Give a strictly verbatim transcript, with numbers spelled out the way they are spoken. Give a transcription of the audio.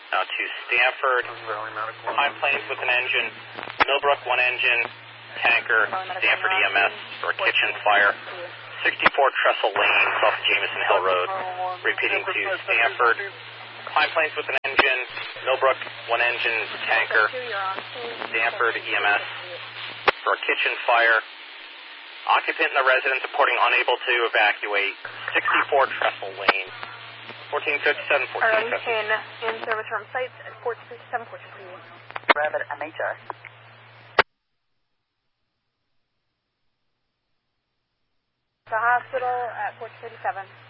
Now to Stanford, Pine Plains with an engine, Millbrook one engine, tanker, Stanford E M S for a kitchen fire, sixty-four Trestle Lane, off Jameson Hill Road. Repeating to Stanford, Pine Plains with an engine, Millbrook one engine, tanker, Stanford E M S for a kitchen fire. Occupant in the residence reporting unable to evacuate, sixty-four Trestle Lane. fourteen fifty-seven, fourteen fifty. in, in service from sites at fourteen fifty-seven, fourteen fifty-eight. Rabbit M H S. The hospital at fourteen fifty-seven.